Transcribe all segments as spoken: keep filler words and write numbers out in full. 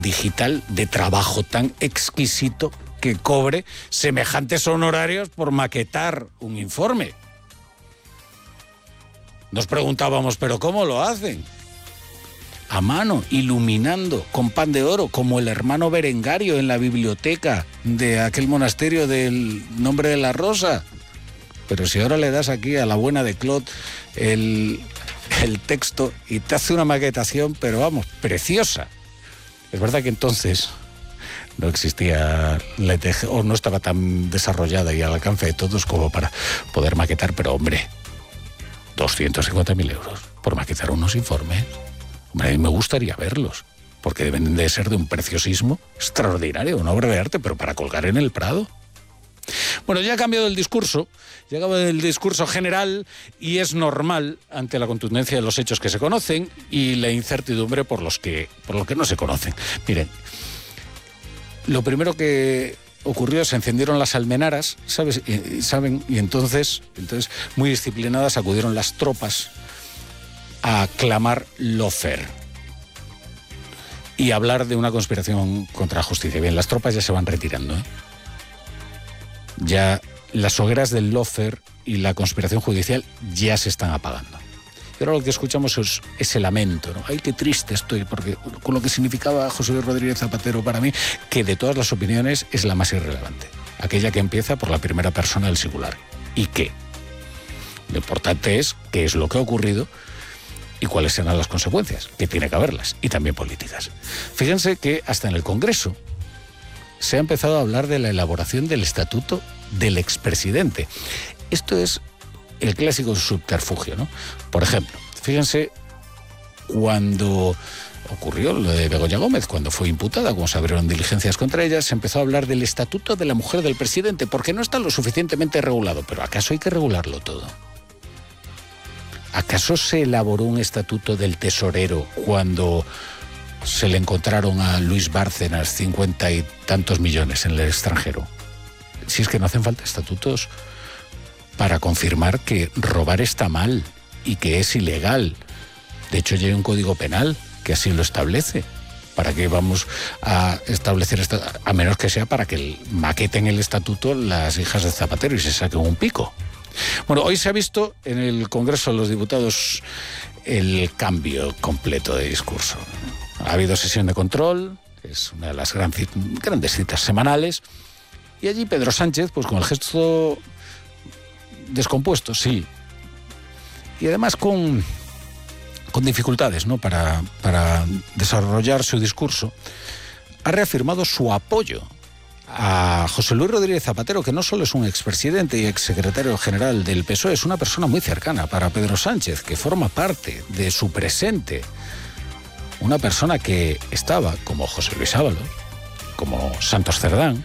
digital de trabajo tan exquisito que cobre semejantes honorarios por maquetar un informe. Nos preguntábamos, ¿pero cómo lo hacen? A mano, iluminando, con pan de oro, como el hermano Berengario en la biblioteca de aquel monasterio del Nombre de la Rosa. Pero si ahora le das aquí a la buena de Claude el, el texto y te hace una maquetación, pero vamos, preciosa. Es verdad que entonces no existía la E T G, o no estaba tan desarrollada y al alcance de todos como para poder maquetar, pero hombre, doscientos cincuenta mil euros por maquetar unos informes. Hombre, a mí me gustaría verlos, porque deben de ser de un preciosismo extraordinario, una obra de arte, pero para colgar en el Prado. Bueno, ya ha cambiado el discurso, ya ha cambiado el discurso general y es normal ante la contundencia de los hechos que se conocen y la incertidumbre por los que, por los que no se conocen. Miren, lo primero que ocurrió, se encendieron las almenaras, ¿sabes? Y, ¿saben? Y entonces, entonces, muy disciplinadas, acudieron las tropas a clamar lawfare y hablar de una conspiración contra la justicia. Bien, las tropas ya se van retirando, ¿eh? Ya las hogueras del lawfare y la conspiración judicial ya se están apagando. Y ahora lo que escuchamos es ese lamento, ¿no? Ay, qué triste estoy, porque con lo que significaba José Luis Rodríguez Zapatero para mí, que de todas las opiniones es la más irrelevante, aquella que empieza por la primera persona del singular. ¿Y qué? Lo importante es qué es lo que ha ocurrido y cuáles serán las consecuencias, que tiene que haberlas, y también políticas. Fíjense que hasta en el Congreso se ha empezado a hablar de la elaboración del estatuto del expresidente. Esto es el clásico subterfugio, ¿no? Por ejemplo, fíjense cuando ocurrió lo de Begoña Gómez, cuando fue imputada, cuando se abrieron diligencias contra ella, se empezó a hablar del estatuto de la mujer del presidente, porque no está lo suficientemente regulado. Pero ¿acaso hay que regularlo todo? ¿Acaso se elaboró un estatuto del tesorero cuando se le encontraron a Luis Bárcenas cincuenta y tantos millones en el extranjero? Si es que no hacen falta estatutos para confirmar que robar está mal y que es ilegal. De hecho, ya hay un código penal que así lo establece. ¿Para qué vamos a establecer esto? A menos que sea para que maqueten el estatuto las hijas de Zapatero y se saquen un pico. Bueno, hoy se ha visto en el Congreso de los Diputados el cambio completo de discurso. Ha habido sesión de control, es una de las gran, grandes citas semanales, y allí Pedro Sánchez, pues con el gesto descompuesto, sí, y además con, con dificultades, ¿no?, para, para desarrollar su discurso, ha reafirmado su apoyo a José Luis Rodríguez Zapatero, que no solo es un expresidente y exsecretario general del P S O E, es una persona muy cercana para Pedro Sánchez, que forma parte de su presente. Una persona que estaba, como José Luis Ábalos, como Santos Cerdán,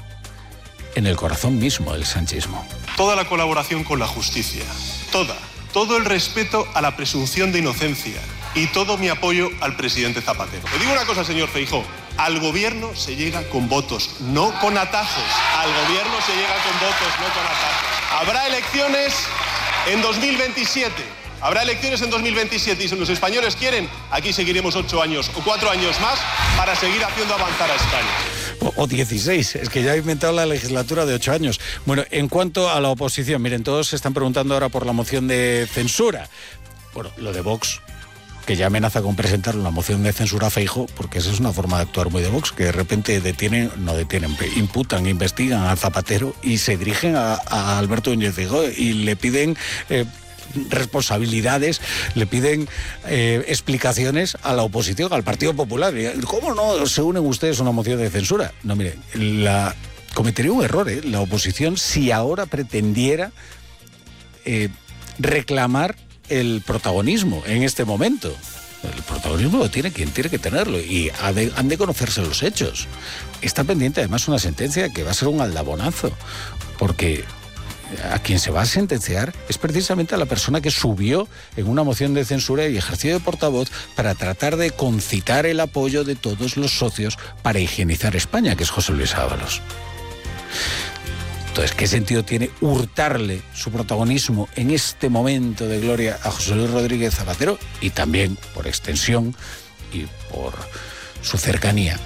en el corazón mismo del sanchismo. Toda la colaboración con la justicia, toda, todo el respeto a la presunción de inocencia y todo mi apoyo al presidente Zapatero. Le digo una cosa, señor Feijóo, al gobierno se llega con votos, no con atajos. Al gobierno se llega con votos, no con atajos. Habrá elecciones en dos mil veintisiete. Habrá elecciones en dos mil veintisiete y si los españoles quieren, aquí seguiremos ocho años o cuatro años más para seguir haciendo avanzar a España. O dieciséis, es que ya ha inventado la legislatura de ocho años. Bueno, en cuanto a la oposición, miren, todos se están preguntando ahora por la moción de censura. Bueno, lo de Vox, que ya amenaza con presentar una moción de censura a Feijóo, porque esa es una forma de actuar muy de Vox, que de repente detienen, no detienen, imputan, investigan a Zapatero y se dirigen a, a Alberto Núñez Feijóo y le piden Eh, responsabilidades, le piden eh, explicaciones a la oposición, al Partido Popular. ¿Cómo no se unen ustedes a una moción de censura? No, mire, la, cometería un error, ¿eh? La oposición, si ahora pretendiera eh, reclamar el protagonismo en este momento. El protagonismo lo tiene quien tiene que tenerlo y ha de, han de conocerse los hechos. Está pendiente además una sentencia que va a ser un aldabonazo, porque a quien se va a sentenciar es precisamente a la persona que subió en una moción de censura y ejerció de portavoz para tratar de concitar el apoyo de todos los socios para higienizar España, que es José Luis Ábalos. Entonces, ¿qué sentido tiene hurtarle su protagonismo en este momento de gloria a José Luis Rodríguez Zapatero y también, por extensión y por su cercanía,